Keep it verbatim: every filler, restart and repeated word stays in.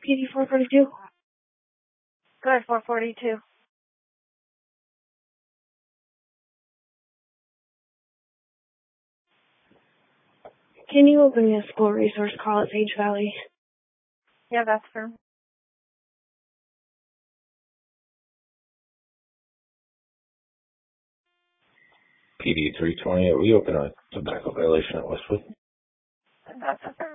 P D four forty-two. Go ahead, four forty-two. Can you open me a school resource call at Sage Valley? Yeah, that's firm. P D three twenty, are we open a tobacco violation at Westwood? That's affirmative.